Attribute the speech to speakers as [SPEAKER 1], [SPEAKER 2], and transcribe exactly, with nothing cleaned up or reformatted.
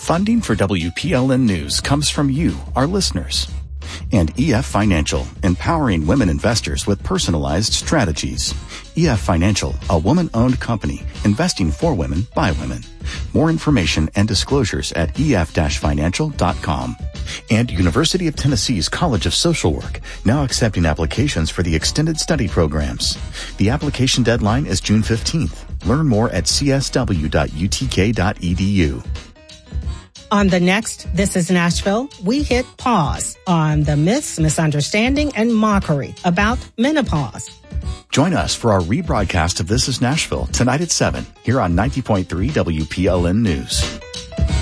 [SPEAKER 1] Funding for W P L N News comes from you, our listeners. And E F Financial, empowering women investors with personalized strategies. E F Financial, a woman-owned company, investing for women by women. More information and disclosures at E F financial dot com. And University of Tennessee's College of Social Work, now accepting applications for the extended study programs. The application deadline is June fifteenth. Learn more at c s w dot u t k dot e d u.
[SPEAKER 2] On the next This is Nashville, we hit pause on the myths, misunderstanding, and mockery about menopause.
[SPEAKER 1] Join us for our rebroadcast of This is Nashville tonight at seven here on ninety point three W P L N News.